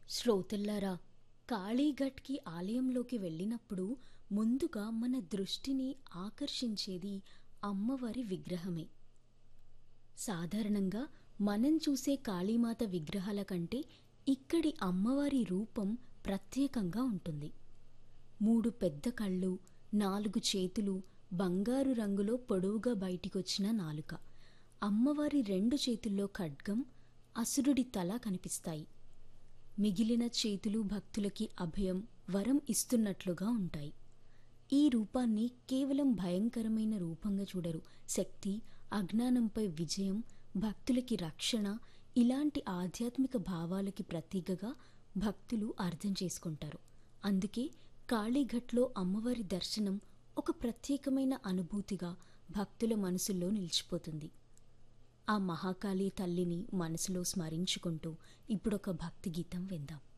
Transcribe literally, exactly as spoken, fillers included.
శ్రోతల్లారా, కాళీఘట్‌కి ఆలయంలోకి వెళ్ళినప్పుడు ముందుగా మన దృష్టిని ఆకర్షించేది అమ్మవారి విగ్రహమే. సాధారణంగా మనం చూసే కాళీమాత విగ్రహాల కంటే ఇక్కడి అమ్మవారి రూపం ప్రత్యేకంగా ఉంటుంది. మూడు పెద్ద కళ్ళు, నాలుగు చేతులు, బంగారు రంగులో పొడవుగా బయటికొచ్చిన నాలుక, అమ్మవారి రెండు చేతుల్లో ఖడ్గం, అసురుడి తల కనిపిస్తాయి. మిగిలిన చేతులు భక్తులకి అభయం, వరం ఇస్తున్నట్లుగా ఉంటాయి. ఈ రూపాన్ని కేవలం భయంకరమైన రూపంగా చూడరు. శక్తి, అజ్ఞానంపై విజయం, భక్తులకి రక్షణ, ఇలాంటి ఆధ్యాత్మిక భావాలకి ప్రతీకగా భక్తులు అర్థం చేసుకుంటారు. అందుకే కాళీఘట్లో అమ్మవారి దర్శనం ఒక ప్రత్యేకమైన అనుభూతిగా భక్తుల మనసుల్లో నిలిచిపోతుంది. ఆ మహాకాళీ తల్లిని మనసులో స్మరించుకుంటూ ఇప్పుడొక భక్తి గీతం విందాం.